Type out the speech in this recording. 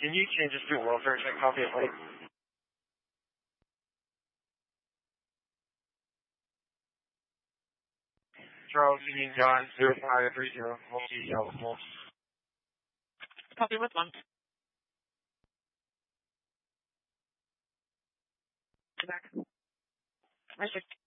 Can you change this to welfare check copy of like Charles Union John 0530 multi eligible? Copy with one. Back.